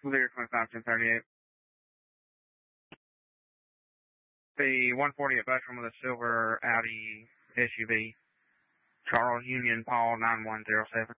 Lear 25-1038. The 140 at Bushman with a silver Audi SUV. Charles Union Paul 9107.